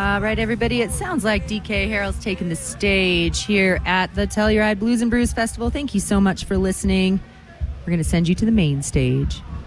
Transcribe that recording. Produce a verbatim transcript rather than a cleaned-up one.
All right, everybody. It sounds like D K Harrell's taking the stage here at the Telluride Blues and Brews Festival. Thank you so much for listening. We're going to send you to the main stage.